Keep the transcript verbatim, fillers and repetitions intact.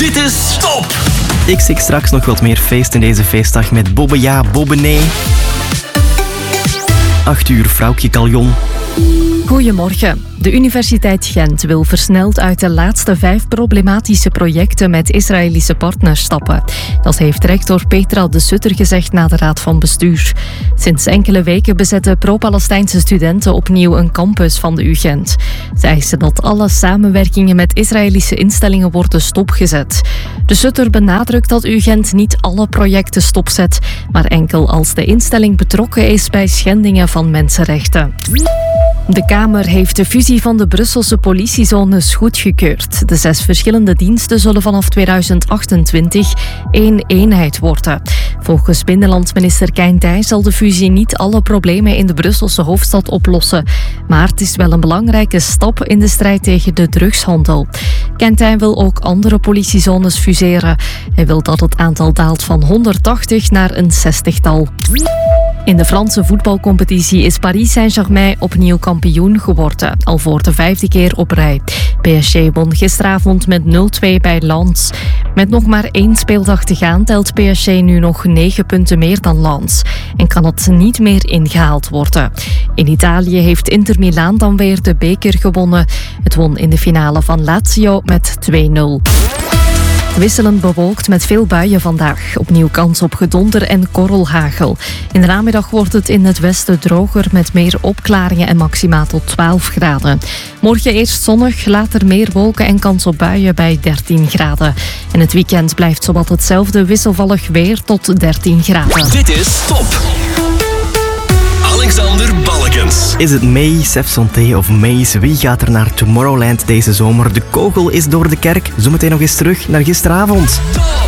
Dit is Top! Ik zie straks nog wat meer feest in deze feestdag met Bobbe ja, Bobbe nee. acht uur Vrouwtje Kaljon. Goedemorgen. De Universiteit Gent wil versneld uit de laatste vijf problematische projecten met Israëlische partners stappen. Dat heeft rector Petra de Sutter gezegd na de Raad van Bestuur. Sinds enkele weken bezetten pro-Palestijnse studenten opnieuw een campus van de U Gent. Ze eisen dat alle samenwerkingen met Israëlische instellingen worden stopgezet. De Sutter benadrukt dat U Gent niet alle projecten stopzet, maar enkel als de instelling betrokken is bij schendingen van mensenrechten. De Kamer heeft de fusie van de Brusselse politiezones goedgekeurd. De zes verschillende diensten zullen vanaf tweeduizend achtentwintig één eenheid worden. Volgens binnenlandminister Kein Thij zal de fusie niet alle problemen in de Brusselse hoofdstad oplossen. Maar het is wel een belangrijke stap in de strijd tegen de drugshandel. Kein Thij wil ook andere politiezones fuseren. Hij wil dat het aantal daalt van honderdtachtig naar een zestigtal. In de Franse voetbalcompetitie is Paris Saint-Germain opnieuw kampioen geworden, al voor de vijfde keer op rij. P S G won gisteravond met nul twee bij Lens. Met nog maar één speeldag te gaan telt P S G nu nog negen punten meer dan Lens en kan het niet meer ingehaald worden. In Italië heeft Inter Milaan dan weer de beker gewonnen. Het won in de finale van Lazio met twee nul. Wisselend bewolkt met veel buien vandaag. Opnieuw kans op gedonder en korrelhagel. In de namiddag wordt het in het westen droger met meer opklaringen en maximaal tot twaalf graden. Morgen eerst zonnig, later meer wolken en kans op buien bij dertien graden. En het weekend blijft zowat hetzelfde wisselvallig weer tot dertien graden. Dit is Top! Alexander Balkens. Is het May, Sef Santé of Maze? Wie gaat er naar Tomorrowland deze zomer? De kogel is door de kerk. Zometeen nog eens terug naar gisteravond. Top!